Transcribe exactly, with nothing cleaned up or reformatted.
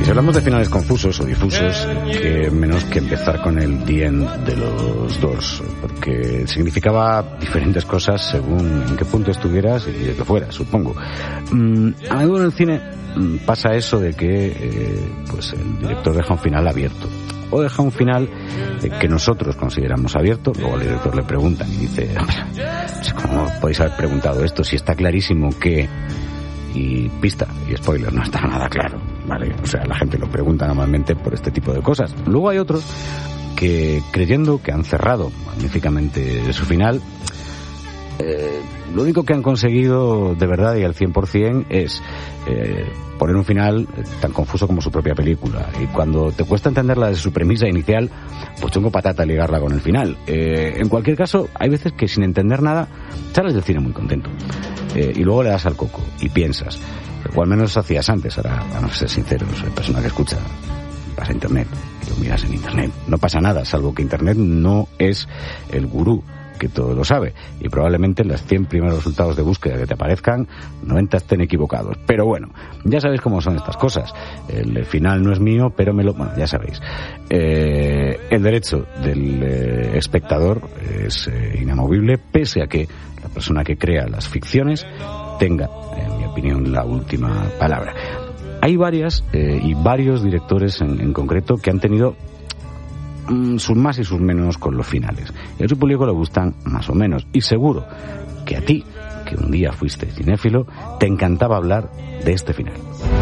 Y si hablamos de finales confusos o difusos, que menos que empezar con el The End de los Doors, porque significaba diferentes cosas según en qué punto estuvieras y de qué fuera, supongo. Mm, a menudo en el cine mm, pasa eso de que eh, pues el director deja un final abierto. O deja un final eh, que nosotros consideramos abierto, luego al director le preguntan y dice, ¿cómo podéis haber preguntado esto si está clarísimo que...? Y pista y spoiler, no está nada claro, ¿vale? O sea, la gente lo pregunta normalmente por este tipo de cosas. Luego hay otros que, creyendo que han cerrado magníficamente su final, eh, lo único que han conseguido de verdad y al cien por ciento es eh, poner un final tan confuso como su propia película. Y cuando te cuesta entenderla desde su premisa inicial, pues tengo patata ligarla con el final. Eh, en cualquier caso, hay veces que sin entender nada sales del cine muy contento. Eh, y luego le das al coco y piensas, o al menos hacías antes, ahora vamos a ser sinceros, la persona que escucha vas a internet y lo miras en internet, no pasa nada, salvo que internet no es el gurú que todo lo sabe, y probablemente los cien primeros resultados de búsqueda que te aparezcan, noventa estén equivocados. Pero bueno, ya sabéis cómo son estas cosas. El final no es mío, pero me lo... Bueno, ya sabéis. Eh, el derecho del eh, espectador es eh, inamovible, pese a que la persona que crea las ficciones tenga, en mi opinión, la última palabra. Hay varias eh, y varios directores en, en concreto que han tenido sus más y sus menos con los finales. Y a su público le gustan más o menos. Y seguro que a ti, que un día fuiste cinéfilo, te encantaba hablar de este final.